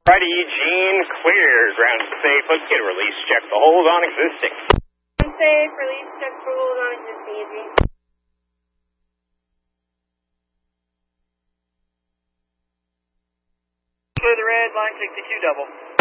Friday Eugene, clear. Ground safe. Let's get a release check. The holes on existing. Ground safe, release check for holes on existing, Eugene. Clear the red, line 62 double.